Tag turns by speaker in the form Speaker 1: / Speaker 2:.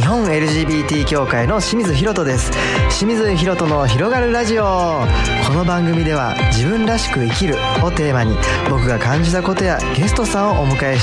Speaker 1: 本 LGBT 協会の清水ひろとです。清水ひろとの広がるラジオ。この番組では自分らしく生きるをテーマに僕が感じたことやゲストさんをお迎えして